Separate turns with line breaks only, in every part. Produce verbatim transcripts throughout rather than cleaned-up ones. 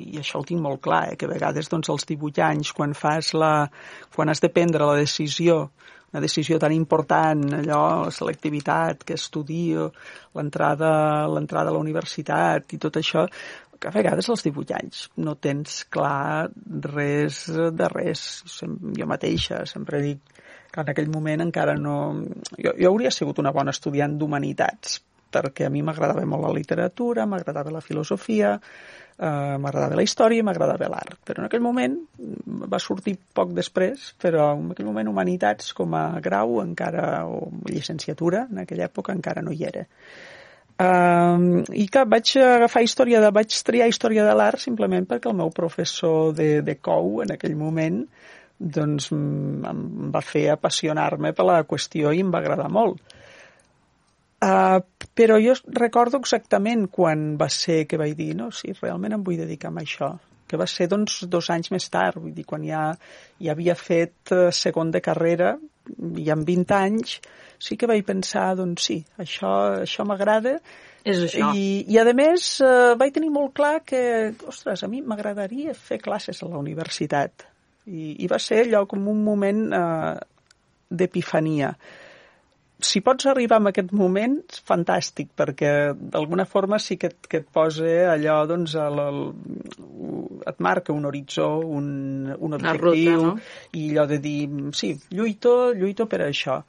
i això ho tinc molt clar, eh, que a vegades doncs, als divuit anys, quan, fas la, quan has de prendre la decisió, una decisió tan important, allò, la selectivitat, que estudio, l'entrada l'entrada a la universitat i tot això, que a vegades als divuit anys no tens clar res de res. Jo mateixa sempre dic que en aquell moment encara no... Jo, jo hauria sigut una bona estudiant d'humanitats, perquè a mi m'agradava molt la literatura, m'agradava la filosofia, eh, m'agradava la història i m'agradava l'art. Però en aquell moment, va sortir poc després, però en aquell moment humanitats com a grau encara, o llicenciatura, en aquella època encara no hi era. Um, I que vaig agafar història de, vaig triar història de l'art simplement perquè el meu professor de, de C O U en aquell moment doncs em va fer apassionar-me per la qüestió i em va agradar molt. Uh, però jo recordo exactament quan va ser que vaig dir, no, sí, realment em vull dedicar a això, que va ser doncs dos anys més tard, vull dir, quan ja, ja havia fet uh, segon de carrera i amb vint anys sí que vaig pensar, doncs sí, això, això m'agrada.
És això.
I, i a més uh, vaig tenir molt clar que, ostres, a mi m'agradaria fer classes a la universitat. I, i va ser allò com un moment uh, d'epifania. Si pots arribar a aquest moment, fantàstic, perquè d'alguna forma sí que et, que et posa allò, doncs, el, el, et marca un horitzó, un, un objectiu,
ruta, no?
I allò de dir, sí, lluito, lluito per això.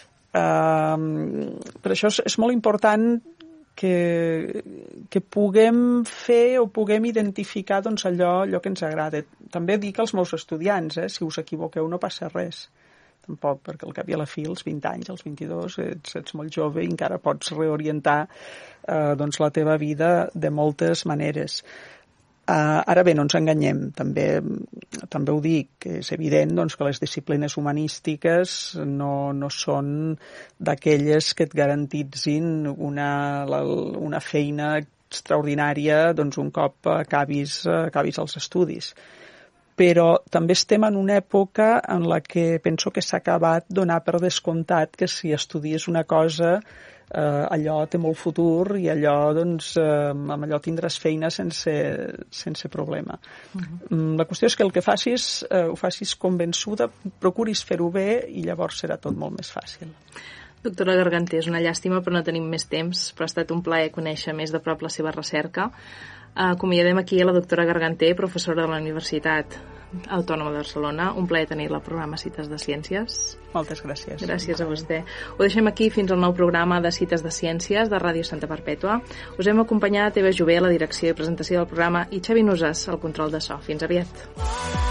Uh, per això és, és molt important que, que puguem fer o puguem identificar doncs, allò, allò que ens agrada. També dic als meus estudiants, eh, si us equivoqueu no passa res. Tampoc, perquè al cap i a la fi, als vint anys, als vint-i-dos, ets, ets molt jove i encara pots reorientar eh, doncs, la teva vida de moltes maneres. Uh, ara bé, no ens enganyem, també, també ho dic, que és evident doncs, que les disciplines humanístiques no, no són d'aquelles que et garantitzin una, la, una feina extraordinària doncs, un cop acabis, acabis els estudis. Però també estem en una època en la que penso que s'ha acabat donar per descomptat que si estudies una cosa eh, allò té molt futur i allò, doncs, eh, amb allò tindràs feina sense, sense problema. Uh-huh. La qüestió és que el que facis, eh, ho facis convençuda, procuris fer-ho bé i llavors serà tot molt més fàcil.
Doctora Garganté, és una llàstima però no tenim més temps, però ha estat un plaer conèixer més de prop la seva recerca. Acomiadem aquí a la doctora Garganté, professora de la Universitat Autònoma de Barcelona. Un plaer tenir-la al programa Cites de Ciències.
Moltes gràcies.
Gràcies a vostè. Ho deixem aquí fins al nou programa de Cites de Ciències de Ràdio Santa Perpètua. Us hem acompanyat Eva Jové a la direcció i presentació del programa i Xavi Nusas al control de so. Fins aviat.